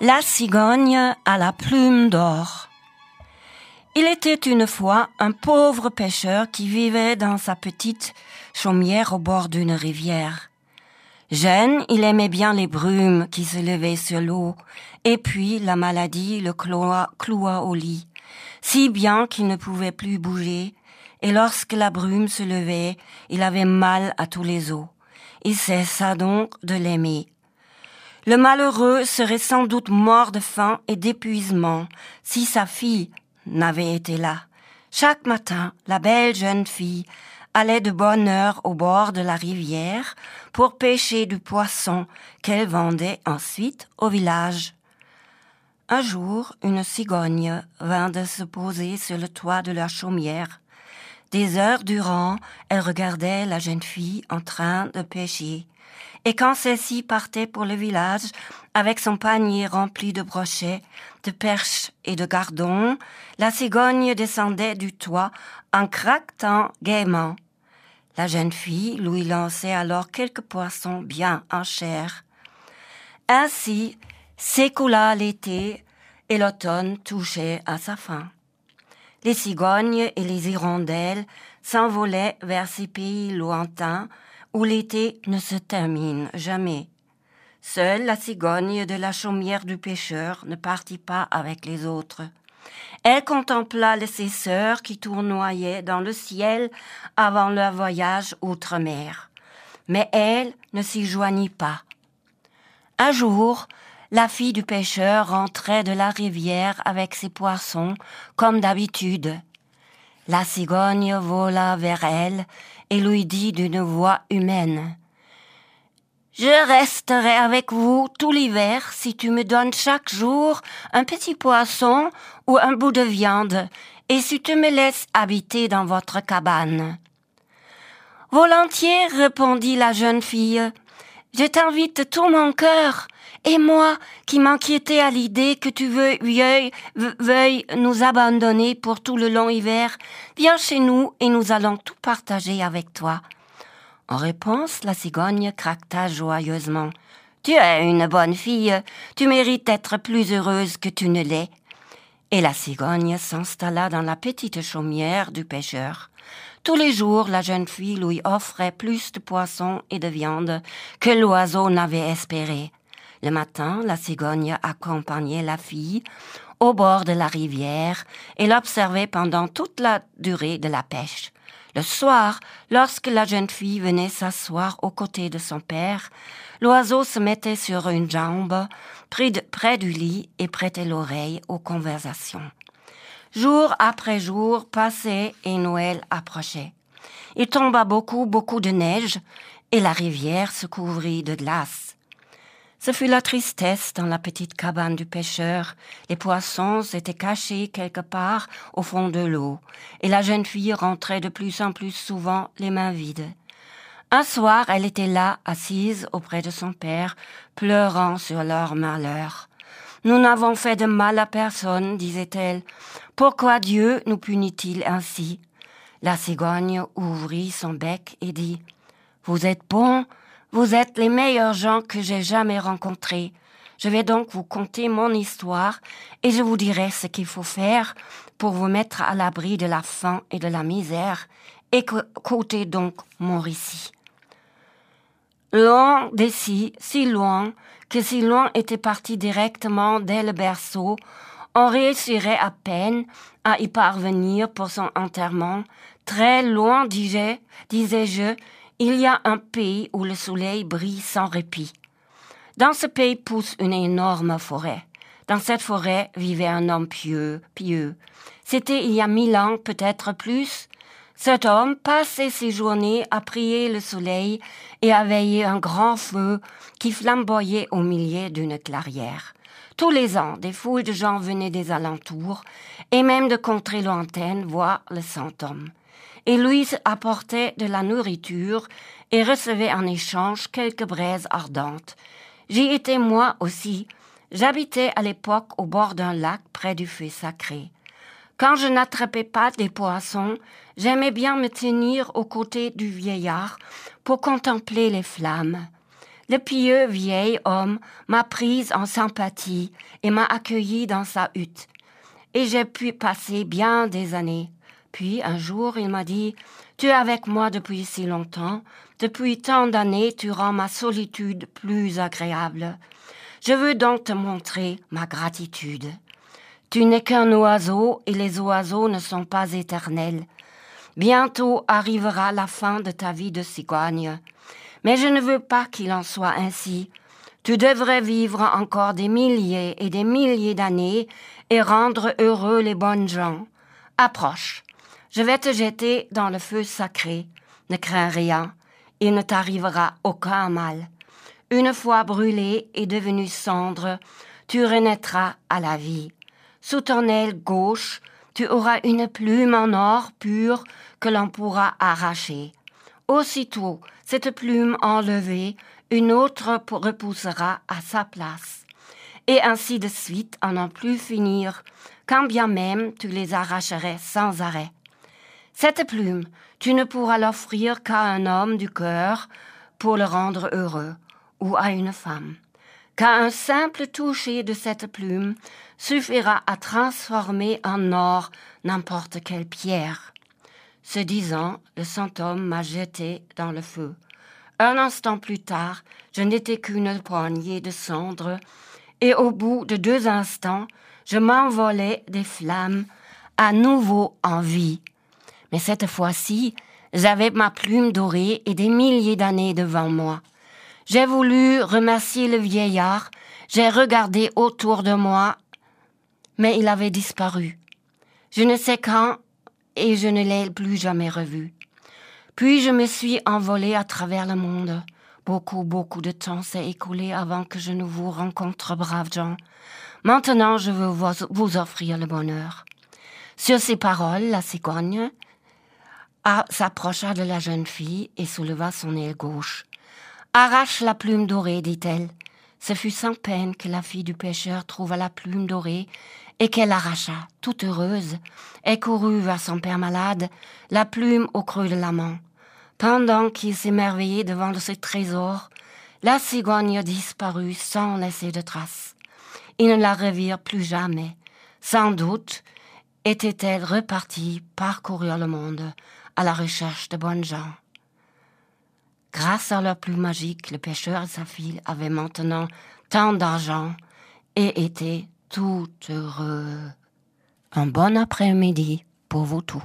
La cigogne à la plume d'or. Il était une fois un pauvre pêcheur qui vivait dans sa petite chaumière au bord d'une rivière. Jeune, il aimait bien les brumes qui se levaient sur l'eau, et puis la maladie le cloua au lit, si bien qu'il ne pouvait plus bouger, et lorsque la brume se levait, il avait mal à tous les os. Il cessa donc de l'aimer. Le malheureux serait sans doute mort de faim et d'épuisement si sa fille n'avait été là. Chaque matin, la belle jeune fille allait de bonne heure au bord de la rivière pour pêcher du poisson qu'elle vendait ensuite au village. Un jour, une cigogne vint de se poser sur le toit de la chaumière. Des heures durant, elle regardait la jeune fille en train de pêcher. Et quand celle-ci partait pour le village avec son panier rempli de brochets, de perches et de gardons, la cigogne descendait du toit en craquant gaiement. La jeune fille lui lançait alors quelques poissons bien en chair. Ainsi s'écoula l'été et l'automne touchait à sa fin. Les cigognes et les hirondelles s'envolaient vers ces pays lointains où l'été ne se termine jamais. Seule la cigogne de la chaumière du pêcheur ne partit pas avec les autres. Elle contempla ses sœurs qui tournoyaient dans le ciel avant leur voyage outre-mer. Mais elle ne s'y joignit pas. Un jour, la fille du pêcheur rentrait de la rivière avec ses poissons, comme d'habitude. La cigogne vola vers elle et lui dit d'une voix humaine : « Je resterai avec vous tout l'hiver si tu me donnes chaque jour un petit poisson ou un bout de viande et si tu me laisses habiter dans votre cabane. » « Volontiers, répondit la jeune fille. Je t'invite de tout mon cœur. Et moi, qui m'inquiétais à l'idée que tu veuilles nous abandonner pour tout le long hiver, viens chez nous et nous allons tout partager avec toi. » En réponse, la cigogne craqueta joyeusement. « Tu es une bonne fille, tu mérites d'être plus heureuse que tu ne l'es. » Et la cigogne s'installa dans la petite chaumière du pêcheur. Tous les jours, la jeune fille lui offrait plus de poissons et de viande que l'oiseau n'avait espéré. Le matin, la cigogne accompagnait la fille au bord de la rivière et l'observait pendant toute la durée de la pêche. Le soir, lorsque la jeune fille venait s'asseoir aux côtés de son père, l'oiseau se mettait sur une jambe près du lit et prêtait l'oreille aux conversations. Jour après jour passait et Noël approchait. Il tomba beaucoup de neige et la rivière se couvrit de glace. Ce fut la tristesse dans la petite cabane du pêcheur. Les poissons étaient cachés quelque part au fond de l'eau et la jeune fille rentrait de plus en plus souvent les mains vides. Un soir, elle était là, assise auprès de son père, pleurant sur leur malheur. « Nous n'avons fait de mal à personne, disait-elle. Pourquoi Dieu nous punit-il ainsi ?» La cigogne ouvrit son bec et dit : « Vous êtes bons, vous êtes les meilleurs gens que j'ai jamais rencontrés. Je vais donc vous conter mon histoire et je vous dirai ce qu'il faut faire pour vous mettre à l'abri de la faim et de la misère. Écoutez donc mon récit. » Loin d'ici, si loin, que si l'on était parti directement dès le berceau, on réussirait à peine à y parvenir pour son enterrement. Très loin, disais-je, il y a un pays où le soleil brille sans répit. Dans ce pays pousse une énorme forêt. Dans cette forêt vivait un homme pieux. C'était il y a 1000 ans, peut-être plus. Cet homme passait ses journées à prier le soleil et à veiller un grand feu qui flamboyait au milieu d'une clairière. Tous les ans, des foules de gens venaient des alentours et même de contrées lointaines voir le saint homme. Et lui apportait de la nourriture et recevait en échange quelques braises ardentes. J'y étais moi aussi. J'habitais à l'époque au bord d'un lac près du feu sacré. Quand je n'attrapais pas des poissons, j'aimais bien me tenir aux côtés du vieillard pour contempler les flammes. Le pieux vieil homme m'a prise en sympathie et m'a accueillie dans sa hutte. Et j'ai pu passer bien des années. Puis un jour, il m'a dit « Tu es avec moi depuis si longtemps. Depuis tant d'années, tu rends ma solitude plus agréable. Je veux donc te montrer ma gratitude. Tu n'es qu'un oiseau et les oiseaux ne sont pas éternels. Bientôt arrivera la fin de ta vie de cigogne. Mais je ne veux pas qu'il en soit ainsi. Tu devrais vivre encore des milliers et des milliers d'années et rendre heureux les bonnes gens. Approche. Je vais te jeter dans le feu sacré. Ne crains rien. Il ne t'arrivera aucun mal. Une fois brûlé et devenu cendre, tu renaîtras à la vie. Sous ton aile gauche, tu auras une plume en or pur que l'on pourra arracher. Aussitôt, cette plume enlevée, une autre repoussera à sa place. Et ainsi de suite, à n'en plus finir, quand bien même tu les arracherais sans arrêt. Cette plume, tu ne pourras l'offrir qu'à un homme du cœur pour le rendre heureux, ou à une femme. Qu'à un simple toucher de cette plume suffira à transformer en or n'importe quelle pierre. Ce disant, le saint homme m'a jeté dans le feu. Un instant plus tard, je n'étais qu'une poignée de cendres, et au bout de 2 instants, je m'envolais des flammes, à nouveau en vie. Mais cette fois-ci, j'avais ma plume dorée et des milliers d'années devant moi. J'ai voulu remercier le vieillard, j'ai regardé autour de moi, mais il avait disparu. Je ne sais quand, et je ne l'ai plus jamais revu. Puis je me suis envolée à travers le monde. Beaucoup de temps s'est écoulé avant que je ne vous rencontre, braves gens. Maintenant, je veux vous offrir le bonheur. Sur ces paroles, la cigogne s'approcha de la jeune fille et souleva son aile gauche. « Arrache la plume dorée, dit-elle. » Ce fut sans peine que la fille du pêcheur trouva la plume dorée et qu'elle arracha, toute heureuse, et courut vers son père malade, la plume au creux de la main. Pendant qu'il s'émerveillait devant ce trésor, la cigogne disparut sans laisser de traces. Ils ne la revirent plus jamais. Sans doute était-elle repartie parcourir le monde à la recherche de bonnes gens. Grâce à leur plume magique, le pêcheur et sa fille avaient maintenant tant d'argent et étaient tout heureux. Un bon après-midi pour vous tous.